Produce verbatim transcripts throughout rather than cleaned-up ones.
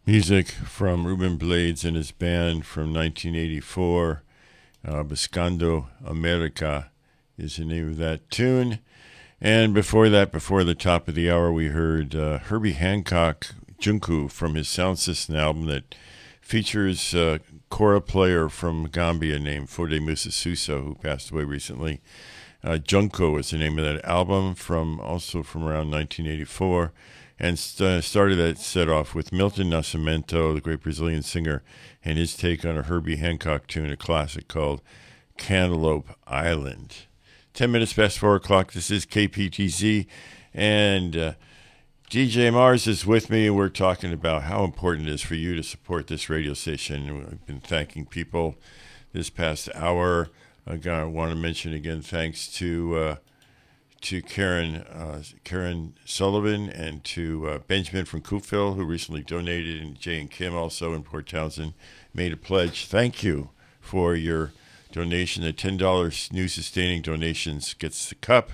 Music from Ruben Blades and his band from nineteen eighty-four. Uh, Buscando America is the name of that tune. And before that, before the top of the hour, we heard uh, Herbie Hancock, Junku, from his Sound System album that features a kora player from Gambia named Fode Musa Suso, who passed away recently. Uh, Junko is the name of that album, from also from around nineteen eighty-four. And st- started that set off with Milton Nascimento, the great Brazilian singer, and his take on a Herbie Hancock tune, a classic called Cantaloupe Island. Ten minutes past four o'clock. This is K P T Z, and uh, D J Mars is with me. We're talking about how important it is for you to support this radio station. We've been thanking people this past hour. I want to mention again thanks to uh, to Karen uh, Karen Sullivan and to uh, Benjamin from Coopville, who recently donated, and Jay and Kim also in Port Townsend made a pledge. Thank you for your donation. The ten dollars new sustaining donations gets the cup,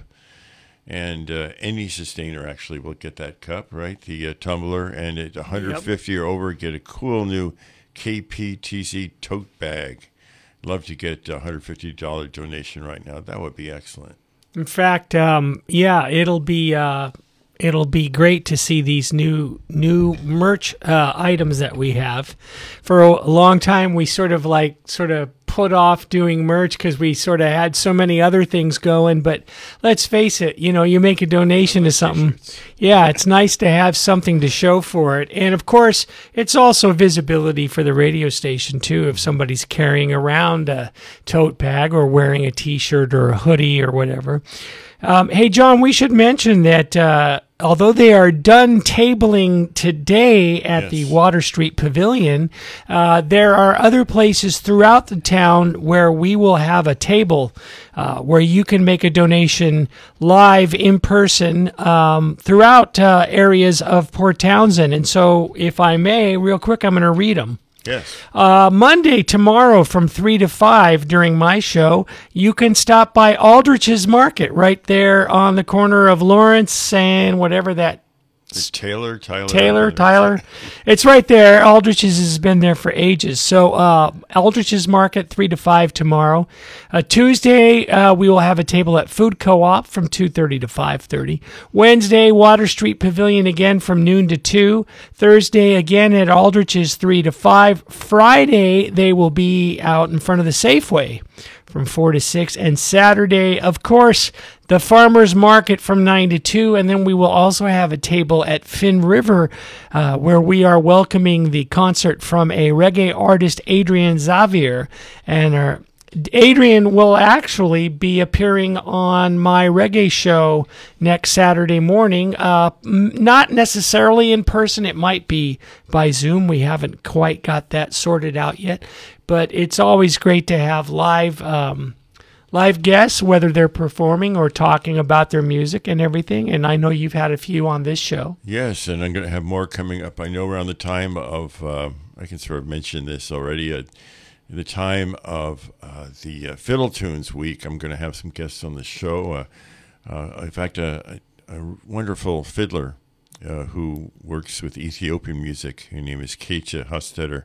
and uh, any sustainer actually will get that cup, right? The uh, tumbler, and at one hundred fifty yep. or over, get a cool new K P T Z tote bag. Love to get a one hundred fifty dollars donation right now. That would be excellent. In fact, um, yeah, it'll be uh, it'll be great to see these new new merch uh, items that we have. For a long time, we sort of like sort of put off doing merch because we sort of had so many other things going. But let's face it, you know, you make a donation to something. Yeah, it's nice to have something to show for it. And of course, it's also visibility for the radio station too. If somebody's carrying around a tote bag or wearing a T-shirt or a hoodie or whatever. Um, hey, John, we should mention that uh, although they are done tabling today at yes. the Water Street Pavilion, uh, there are other places throughout the town where we will have a table uh, where you can make a donation live in person um, throughout uh, areas of Port Townsend. And so, if I may, real quick, I'm going to read them. Yes. Uh, Monday, tomorrow, from three to five during my show, you can stop by Aldrich's Market right there on the corner of Lawrence and whatever that. It's Taylor, Tyler. Taylor, Tyler. It's right there. Aldrich's has been there for ages. So uh, Aldrich's Market, three to five tomorrow. Uh, Tuesday, uh, we will have a table at Food Co-op from two thirty to five thirty. Wednesday, Water Street Pavilion again from noon to two. Thursday, again at Aldrich's, three to five. Friday, they will be out in front of the Safeway from four to six. And Saturday, of course, the Farmers Market from nine to two. And then we will also have a table at Finn River uh, where we are welcoming the concert from a reggae artist, Adrian Xavier. And our, Adrian will actually be appearing on my reggae show next Saturday morning. Uh, not necessarily in person. It might be by Zoom. We haven't quite got that sorted out yet. But it's always great to have live um, live guests, whether they're performing or talking about their music and everything. And I know you've had a few on this show. Yes, and I'm going to have more coming up. I know around the time of, uh, I can sort of mention this already, uh, the time of uh, the uh, Fiddle Tunes Week, I'm going to have some guests on the show. Uh, uh, in fact, a, a, a wonderful fiddler uh, who works with Ethiopian music. Her name is Keitcha Hostetter.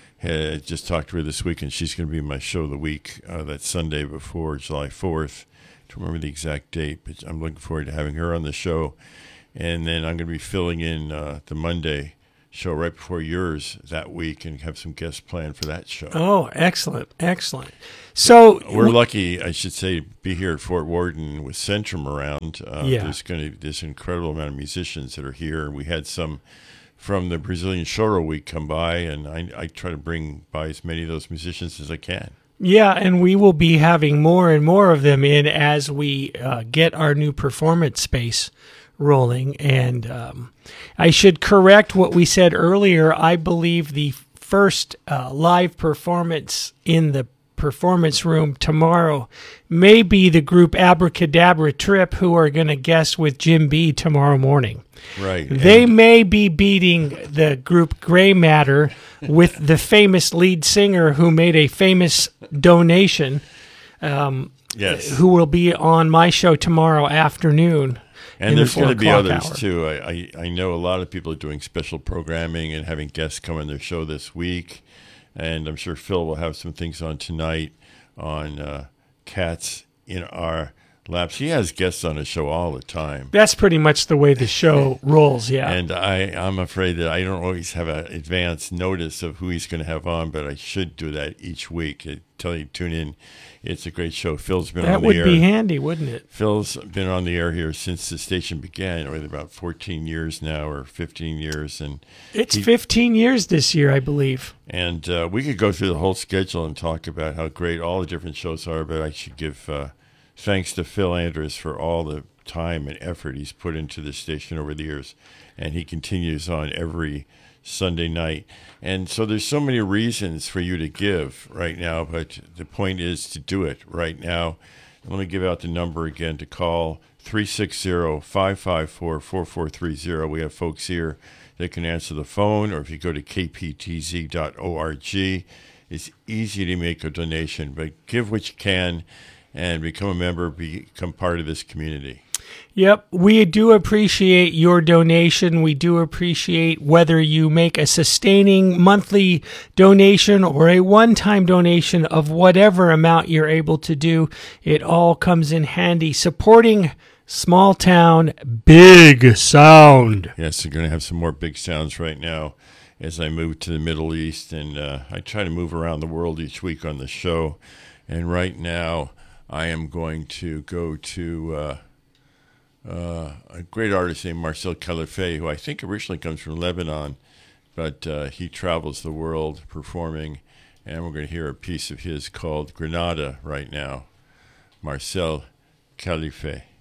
I just talked to her this week, and she's going to be my show of the week uh, that Sunday before July fourth. I don't remember the exact date, but I'm looking forward to having her on the show. And then I'm going to be filling in uh, the Monday show right before yours that week and have some guests planned for that show. Oh, excellent, excellent. So we're lucky, I should say, to be here at Fort Worden with Centrum around. Uh, yeah. There's going to be this incredible amount of musicians that are here. We had some from the Brazilian Choro Week come by, and I, I try to bring by as many of those musicians as I can. Yeah, and we will be having more and more of them in as we uh, get our new performance space rolling. And um, I should correct what we said earlier. I believe the first uh, live performance in the performance room tomorrow may be the group Abracadabra Trip, who are going to guest with Jim B tomorrow morning. Right. They and may be beating the group Gray Matter with the famous lead singer who made a famous donation, um, yes. who will be on my show tomorrow afternoon. And in the there's four going to be o'clock others hour. too. I, I, I know a lot of people are doing special programming and having guests come on their show this week. And I'm sure Phil will have some things on tonight on uh, cats in our laps. He has guests on his show all the time. That's pretty much the way the show rolls, yeah. And I, I'm afraid that I don't always have an advance notice of who he's going to have on, but I should do that each week. Until you tune in, it's a great show. Phil's been that on the would air. be handy, wouldn't it? Phil's been on the air here since the station began, with about fourteen years now, or fifteen years, and It's he- fifteen years this year, I believe. and uh, we could go through the whole schedule and talk about how great all the different shows are. But I should give uh, thanks to Phil Andrus for all the time and effort he's put into this station over the years, and he continues on every Sunday night. And so there's so many reasons for you to give right now, but the point is to do it right now. Let me give out the number again to call, three six zero, five five four, four four three zero. We have folks here that can answer the phone, or if you go to k p t z dot org, it's easy to make a donation, but give what you can and become a member, become part of this community. Yep, we do appreciate your donation. We do appreciate whether you make a sustaining monthly donation or a one-time donation of whatever amount you're able to do. It all comes in handy. Supporting small town, big sound. Yes, we're going to have some more big sounds right now as I move to the Middle East, and uh, I try to move around the world each week on the show. And right now, I am going to go to uh, uh, a great artist named Marcel Khalife, who I think originally comes from Lebanon, but uh, he travels the world performing, and we're going to hear a piece of his called Granada right now. Marcel Khalife.